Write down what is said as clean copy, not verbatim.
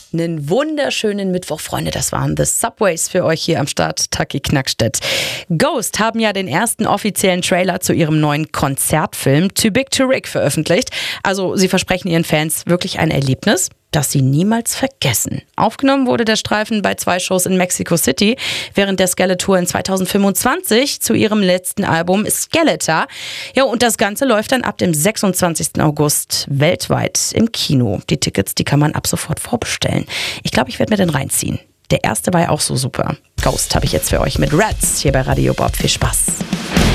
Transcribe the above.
Einen wunderschönen Mittwoch, Freunde. Das waren The Subways für euch hier am Start. Taki Knackstedt. Ghost haben ja den ersten offiziellen Trailer zu ihrem neuen Konzertfilm Too Big to Rig veröffentlicht. Also sie versprechen ihren Fans wirklich ein Erlebnis, das sie niemals vergessen. Aufgenommen wurde der Streifen bei 2 Shows in Mexico City während der Skeletor in 2025 zu ihrem letzten Album Skeletor. Ja, und das Ganze läuft dann ab dem 26. August weltweit im Kino. Die Tickets, die kann man ab sofort vorbestellen. Ich glaube, ich werde mir den reinziehen. Der erste war ja auch so super. Ghost habe ich jetzt für euch mit Rats hier bei Radio Bob. Viel Spaß.